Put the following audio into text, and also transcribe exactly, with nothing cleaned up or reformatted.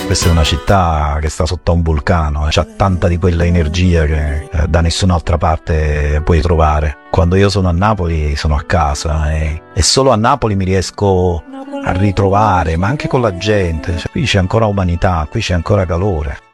Questa è una città che sta sotto a un vulcano, c'ha tanta di quella energia che eh, da nessun'altra parte puoi trovare. Quando io sono a Napoli sono a casa e, e solo a Napoli mi riesco a ritrovare, ma anche con la gente. Cioè, qui c'è ancora umanità, qui c'è ancora calore.